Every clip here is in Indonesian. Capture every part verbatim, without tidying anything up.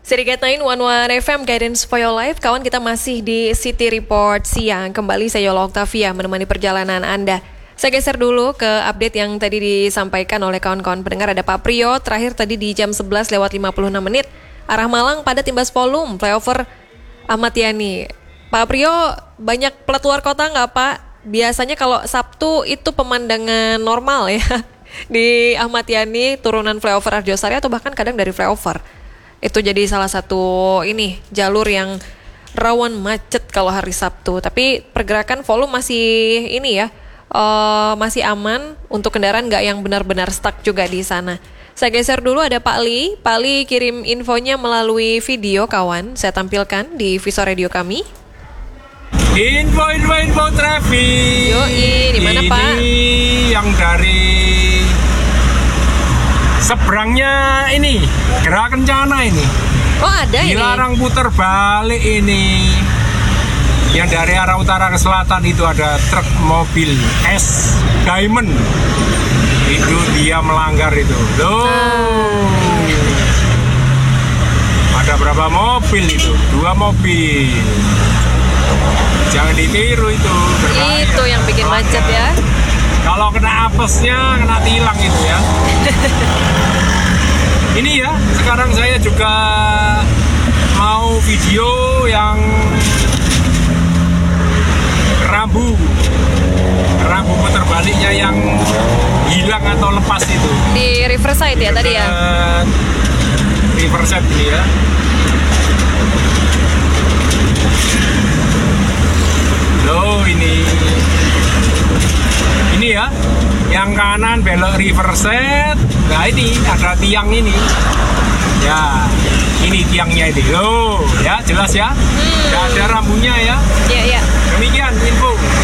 Serikat sembilan satu F M Guidance for Your Life. Kawan, kita masih di City Report siang. Kembali saya Yola Octavia menemani perjalanan Anda. Saya geser dulu ke update yang tadi disampaikan oleh kawan-kawan pendengar. Ada Pak Priyo, terakhir tadi di jam sebelas lewat lima puluh enam menit. Arah Malang pada timbas volume, flyover Ahmad Yani. Pak Priyo, banyak pelat luar kota nggak Pak? Biasanya kalau Sabtu itu pemandangan normal ya. Di Ahmad Yani, turunan flyover Arjosari atau bahkan kadang dari flyover. Itu jadi salah satu ini jalur yang rawan macet kalau hari Sabtu. Tapi pergerakan volume masih ini ya, uh, masih aman untuk kendaraan nggak yang benar-benar stuck juga di sana. Saya geser dulu, ada Pak Li. Pak Li kirim infonya melalui video kawan. Saya tampilkan di Visor Radio kami. Info info info traffic. Yoi, di mana Pak? Ini yang dari seberangnya ini, Geraha Kencana ini. Oh ada ini? Dilarang putar balik ini. Yang dari arah utara ke selatan itu ada truk mobil S Diamond. Itu dia melanggar itu. Loh. Ah. Ada berapa mobil itu? Dua mobil. Jangan ditiru itu. Berbahaya. Itu yang bikin macet ya. Kalau kena apesnya, kena tilang itu ya. Ini ya, sekarang saya juga mau video yang rambu rambu putar baliknya yang hilang atau lepas itu. Di Riverside ya tadi ya? Riverside ini ya. Loh ini Ini ya, yang kanan belok Riverside. Nah ini ada tiang ini. Ya, ini tiangnya ini. Loh, ya jelas ya. Hmm. Ada rambunya ya. Iya, iya. Demikian info.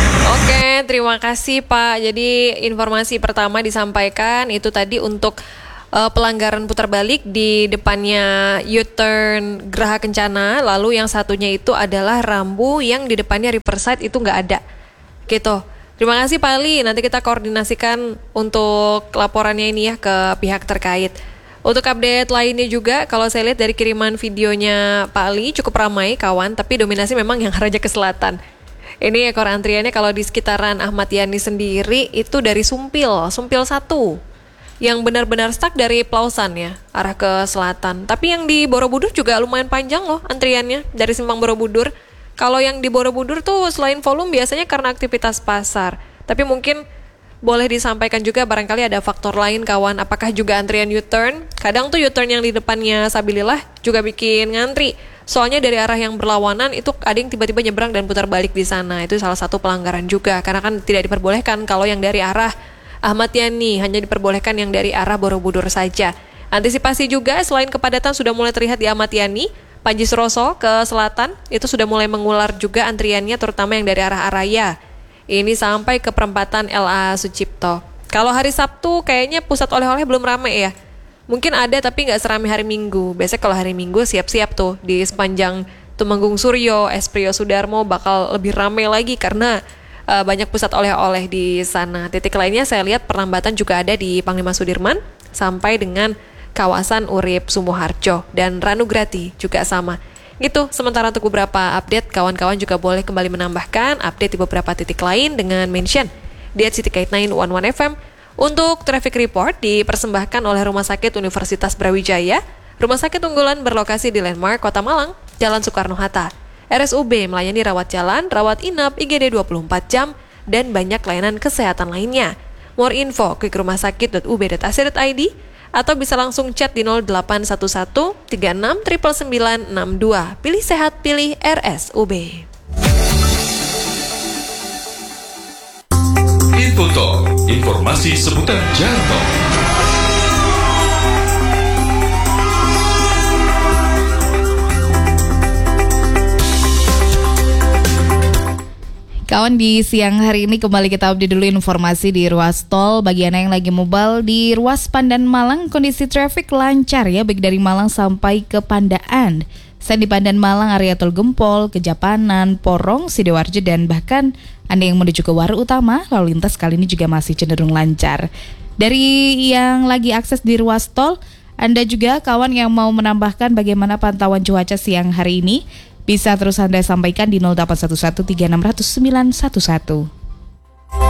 Oke, terima kasih Pak. Jadi informasi pertama disampaikan itu tadi untuk uh, pelanggaran putar balik di depannya U-turn Geraha Kencana. Lalu yang satunya itu adalah rambu yang di depannya Riverside itu nggak ada. Gitu. Terima kasih Pak Ali, nanti kita koordinasikan untuk laporannya ini ya ke pihak terkait. Untuk update lainnya juga, kalau saya lihat dari kiriman videonya Pak Ali cukup ramai kawan, tapi dominasi memang yang arahnya ke selatan. Ini ekor antriannya kalau di sekitaran Ahmad Yani sendiri itu dari Sumpil, Sumpil satu. Yang benar-benar stuck dari Plausan ya, arah ke selatan. Tapi yang di Borobudur juga lumayan panjang loh antriannya, dari Simpang Borobudur. Kalau yang di Borobudur tuh selain volume biasanya karena aktivitas pasar. Tapi mungkin boleh disampaikan juga barangkali ada faktor lain kawan. Apakah juga antrian U-turn? Kadang tuh U-turn yang di depannya Sabilillah juga bikin ngantri. Soalnya dari arah yang berlawanan itu ada yang tiba-tiba nyebrang dan putar balik di sana. Itu salah satu pelanggaran juga. Karena kan tidak diperbolehkan kalau yang dari arah Ahmad Yani. Hanya diperbolehkan yang dari arah Borobudur saja. Antisipasi juga selain kepadatan sudah mulai terlihat di Ahmad Yani, Panji Suroso ke selatan itu sudah mulai mengular juga antriannya, terutama yang dari arah Araya. Ini sampai ke perempatan L A Sucipto. Kalau hari Sabtu kayaknya pusat oleh-oleh belum ramai ya. Mungkin ada tapi nggak seramai hari Minggu. Biasanya kalau hari Minggu siap-siap tuh di sepanjang Tumenggung Suryo, Esprio Sudarmo bakal lebih ramai lagi karena uh, banyak pusat oleh-oleh di sana. Titik lainnya saya lihat perlambatan juga ada di Panglima Sudirman sampai dengan kawasan Urip Sumoharjo dan Ranugrati juga sama. Gitu, sementara untuk beberapa update, kawan-kawan juga boleh kembali menambahkan update di beberapa titik lain dengan mention di at City Guide sembilan satu F M. Untuk traffic report dipersembahkan oleh Rumah Sakit Universitas Brawijaya, rumah sakit unggulan berlokasi di Landmark, Kota Malang, Jalan Soekarno-Hatta. R S U B melayani rawat jalan, rawat inap, I G D dua puluh empat jam, dan banyak layanan kesehatan lainnya. More info, klik rumahsakit dot u b dot a c dot i d atau bisa langsung chat di nol delapan satu satu tiga enam sembilan sembilan enam dua. Pilih sehat, pilih R S U B. Info Talk, informasi seputar jalan tol. Kawan, di siang hari ini kembali kita update dulu informasi di ruas tol. Bagi Anda yang lagi mobile di ruas Pandan Malang, kondisi traffic lancar ya, baik dari Malang sampai ke Pandaan. Selain di Pandan Malang, area tol Gempol, Kejapanan, Porong, Sidoarjo, dan bahkan Anda yang menuju ke Waru Utama, lalu lintas kali ini juga masih cenderung lancar. Dari yang lagi akses di ruas tol, Anda juga kawan yang mau menambahkan bagaimana pantauan cuaca siang hari ini, bisa terus Anda sampaikan di nol delapan satu satu tiga enam nol nol sembilan satu satu.